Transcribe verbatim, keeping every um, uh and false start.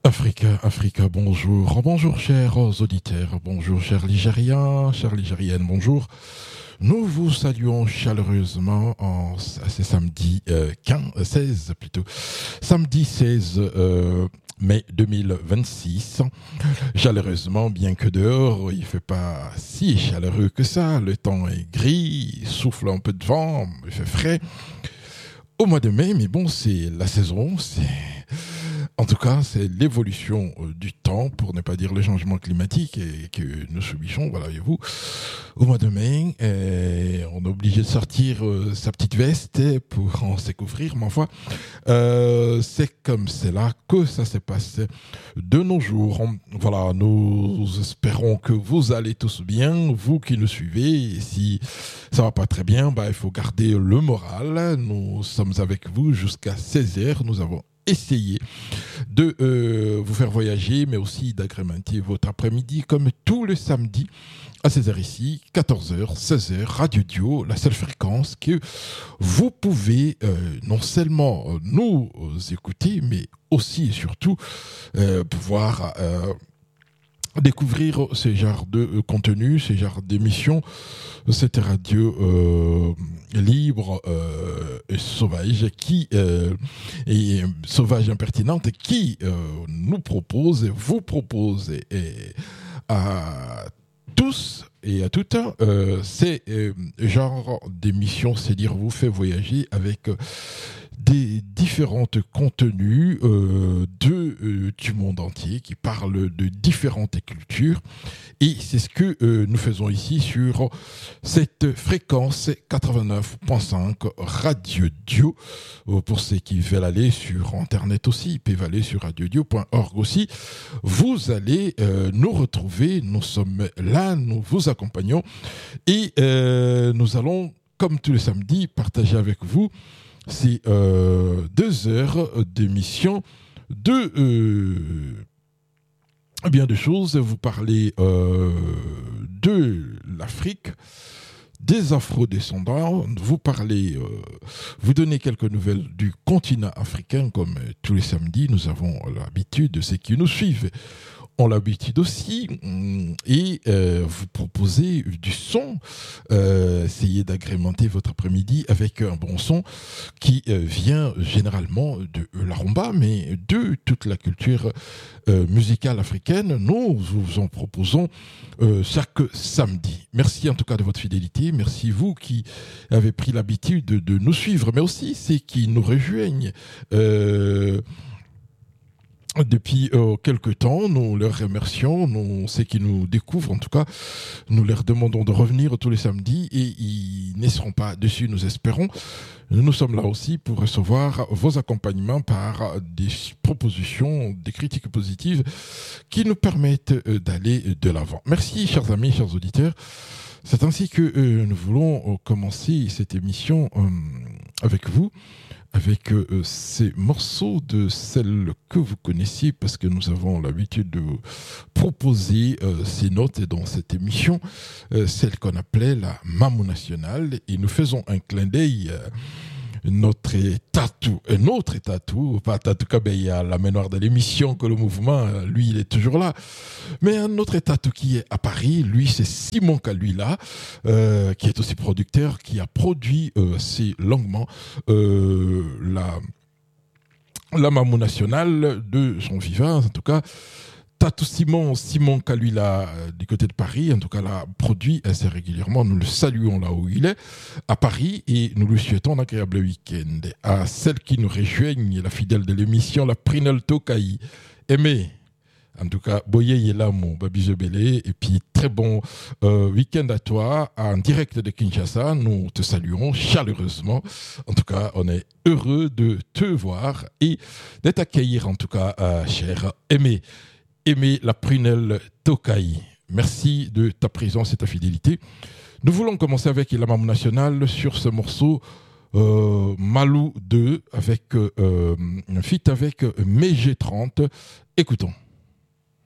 Africa, Africa, bonjour. Bonjour, chers auditeurs. Bonjour, chers Ligériens, chères Ligériennes, bonjour. Nous vous saluons chaleureusement en c'est samedi euh, quinze, seize plutôt. Samedi seize euh, mai deux mille vingt-six. Chaleureusement, bien que dehors, il fait pas si chaleureux que ça. Le temps est gris, il souffle un peu de vent, il fait frais. Au mois de mai, mais bon, c'est la saison, c'est... En tout cas, c'est l'évolution du temps, pour ne pas dire le changement climatique et que nous subissons, voilà, et vous. Au mois de mai, et on est obligé de sortir euh, sa petite veste pour en se couvrir, mais enfin, euh, c'est comme c'est là que ça se passe de nos jours. Voilà, nous espérons que vous allez tous bien, vous qui nous suivez. Et si ça va pas très bien, bah, il faut garder le moral. Nous sommes avec vous jusqu'à seize heures. Nous avons essayé de euh, vous faire voyager, mais aussi d'agrémenter votre après-midi, comme tous les samedis à seize heures ici, quatorze heures, seize heures, Radio Dio, la seule fréquence que vous pouvez euh, non seulement nous écouter, mais aussi et surtout euh, pouvoir euh, découvrir ces genres de euh, contenus, ces genres d'émissions, cette radio euh, libre euh, et sauvage qui euh, et sauvage impertinente qui euh, nous propose, vous propose et, et à tous et à toutes euh, ces euh, genres d'émissions, c'est dire vous fait voyager avec euh, des différentes contenus euh, de, euh, du monde entier qui parlent de différentes cultures. Et c'est ce que euh, nous faisons ici sur cette fréquence quatre-vingt-neuf virgule cinq Radio Dio. Euh, pour ceux qui veulent aller sur Internet aussi, ils peuvent aller sur radio dio point org aussi. Vous allez euh, nous retrouver. Nous sommes là, nous vous accompagnons. Et euh, nous allons, comme tous les samedis, partager avec vous ces euh, deux heures d'émission de... Euh, bien de choses, vous parlez euh, de l'Afrique, des afro-descendants, vous parlez, euh, vous donnez quelques nouvelles du continent africain, comme euh, tous les samedis, nous avons l'habitude, ceux qui nous suivent ont l'habitude aussi, et euh, vous proposez du son, euh, essayez d'agrémenter votre après-midi avec un bon son qui euh, vient généralement de la rumba, mais de toute la culture euh, musicale africaine. Nous vous en proposons euh, chaque samedi. Merci en tout cas de votre fidélité, merci vous qui avez pris l'habitude de, de nous suivre, mais aussi ceux qui nous rejoignent euh, depuis euh, quelque temps. Nous leur remercions, nous, ceux qui nous découvrent en tout cas, nous leur demandons de revenir tous les samedis et ils ne seront pas dessus, nous espérons. Nous sommes là aussi pour recevoir vos accompagnements par des propositions, des critiques positives qui nous permettent euh, d'aller de l'avant. Merci chers amis, chers auditeurs. C'est ainsi que euh, nous voulons euh, commencer cette émission euh, avec vous, avec euh, ces morceaux de celles que vous connaissiez, parce que nous avons l'habitude de vous proposer euh, ces notes dans cette émission, euh, celle qu'on appelait la Mamou nationale, et nous faisons un clin d'œil euh, notre tatou, un autre tatou, pas tatou Kabeya, la mémoire de l'émission, que le mouvement, lui, il est toujours là, mais un autre tatou qui est à Paris, lui, c'est Simon Kaluila, euh, qui est aussi producteur, qui a produit euh, assez longuement euh, la, la Mamou nationale de son vivant, en tout cas. Tatou Simon, Simon Kaluila euh, du côté de Paris, en tout cas l'a produit assez régulièrement. Nous le saluons là où il est, à Paris, et nous lui souhaitons un agréable week-end. À celle qui nous rejoignent, la fidèle de l'émission, la Prinel Tokai. Aimé, en tout cas, Boye est là, mon Babi Belé, et puis très bon euh, week-end à toi, en direct de Kinshasa. Nous te saluons chaleureusement. En tout cas, on est heureux de te voir et de t'accueillir, en tout cas, euh, cher Aimé. Aimé la Prunelle Tokai. Merci de ta présence et ta fidélité. Nous voulons commencer avec la Mamou nationale sur ce morceau euh, Malou deux avec euh, un feat avec Mégé trente. Écoutons.